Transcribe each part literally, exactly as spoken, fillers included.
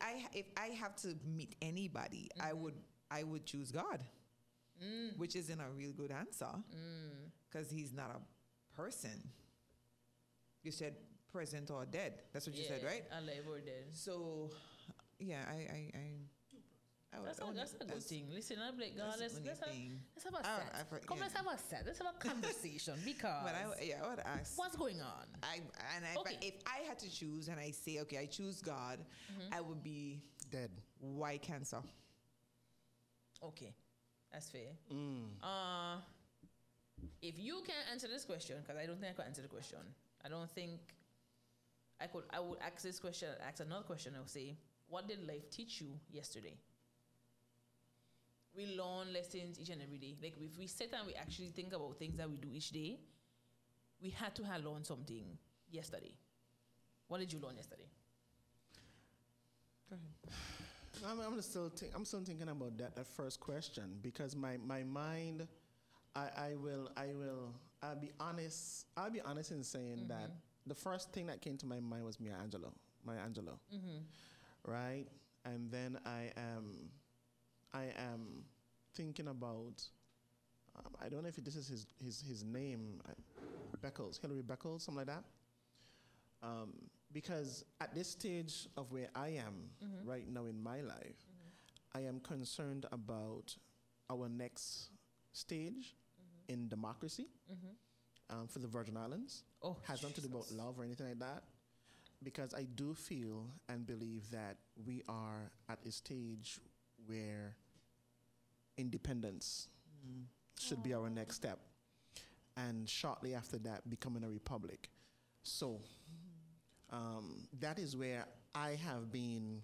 I if I have to meet anybody, mm-hmm. I would I would choose God, mm. which isn't a real good answer because mm. he's not a person. You said present or dead. That's what yeah, you said, right? Alive or dead. So, yeah, I I. I That's, a, that's a good that's, thing. Listen, I'm like, God, let's, let's, have, let's have a I, set. I, I, Come, yeah. let's have a set. Let's have a conversation because but I, yeah, I would ask, what's going on? I and I, okay. if I had to choose and I say, okay, I choose God, mm-hmm. I would be dead. Why cancer? Okay, that's fair. Mm. Uh, if you can answer this question, because I don't think I could answer the question. I don't think I could. I would ask this question. Ask another question. I would say, what did life teach you yesterday? We learn lessons each and every day. Like if we sit and we actually think about things that we do each day, we had to have learned something yesterday. What did you learn yesterday? Go ahead. I'm, I'm still think, I'm still thinking about that that first question because my, my mind, I, I will I will I'll be honest I'll be honest in saying mm-hmm. that the first thing that came to my mind was Maya Angelou, Maya Angelou, mm-hmm. right? And then I am. I am thinking about, um, I don't know if this is his his, his name, uh, Beckles, Hilary Beckles, something like that. Um, because at this stage of where I am mm-hmm. right now in my life, mm-hmm. I am concerned about our next stage mm-hmm. in democracy mm-hmm. um, for the Virgin Islands. Oh, has nothing to do about love or anything like that. Because I do feel and believe that we are at a stage where independence mm. should Aww. Be our next step. And shortly after that, becoming a republic. So mm-hmm. um, that is where I have been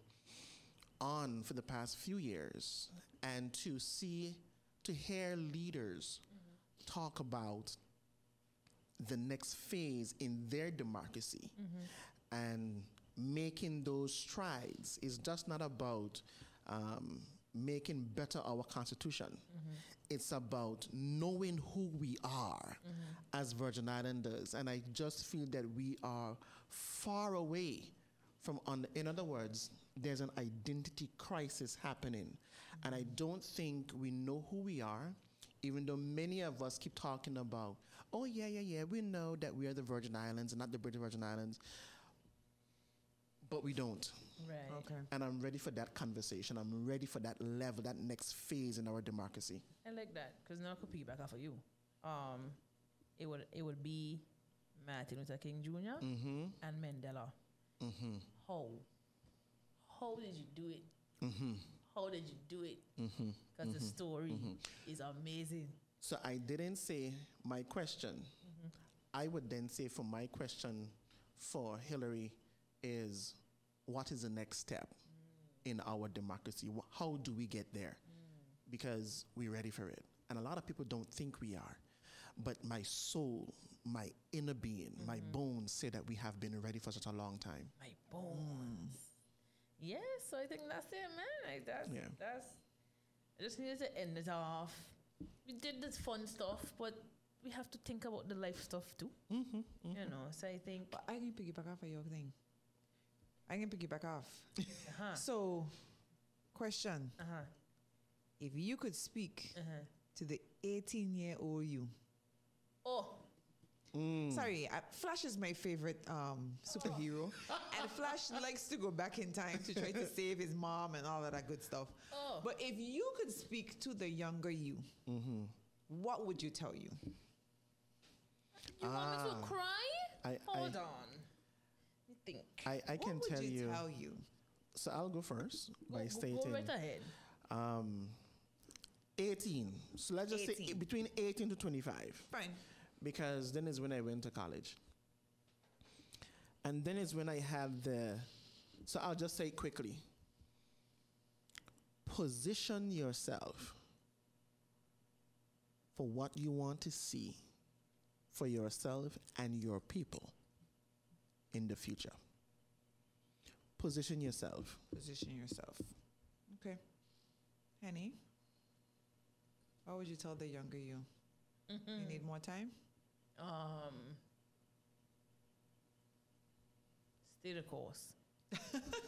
on for the past few years. And to see, to hear leaders mm-hmm. talk about the next phase in their democracy mm-hmm. and making those strides is just not about um, making better our Constitution. Mm-hmm. It's about knowing who we are mm-hmm. as Virgin Islanders. And I just feel that we are far away from, on, in other words, there's an identity crisis happening. Mm-hmm. And I don't think we know who we are, even though many of us keep talking about, oh, yeah, yeah, yeah, we know that we are the Virgin Islands and not the British Virgin Islands. But we don't. Right. Okay. And I'm ready for that conversation. I'm ready for that level, that next phase in our democracy. I like that, because now I could piggyback off of you. Um, it would it would be Martin Luther King Junior Mm-hmm. and Mandela. Mm-hmm. How? How did you do it? Mm-hmm. How did you do it? Because mm-hmm. mm-hmm. the story mm-hmm. is amazing. So I didn't say my question. Mm-hmm. I would then say for my question for Hillary is, what is the next step mm. in our democracy? How do we get there? Mm. Because we're ready for it. And a lot of people don't think we are. But my soul, my inner being, mm-hmm. my bones say that we have been ready for such a long time. My bones. Mm. Yes, so I think that's it, man. Like that's, yeah. that's, I just needed to end it off. We did this fun stuff, but we have to think about the life stuff too. Mm-hmm, mm-hmm. You know, so I think... But I can piggyback off of your thing. I can piggyback off. Uh-huh. So, question. Uh-huh. If you could speak uh-huh. to the eighteen-year-old you. Oh. Mm. Sorry, uh, Flash is my favorite um, superhero. Oh. And Flash likes to go back in time to try to save his mom and all of that good stuff. Oh. But if you could speak to the younger you, mm-hmm. what would you tell you? You ah. want me to cry? I, Hold I, on. You think. I, I can what tell would you, you. tell you. So I'll go first by go, stating. Go right ahead. Um, eighteen. So let's just eighteen. say between eighteen to twenty-five. Fine. Because then is when I went to college. And then is when I had the, so I'll just say quickly, position yourself for what you want to see for yourself and your people in the future. Position yourself. Position yourself. Okay. Henny, what would you tell the younger you? Mm-hmm. You need more time? Um, stay the course.